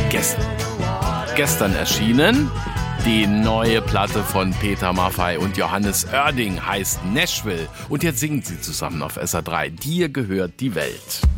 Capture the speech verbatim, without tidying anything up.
Gest- gestern erschienen. Die neue Platte von Peter Maffay und Johannes Oerding heißt Nashville. Und jetzt singen sie zusammen auf S R drei. Dir gehört die Welt.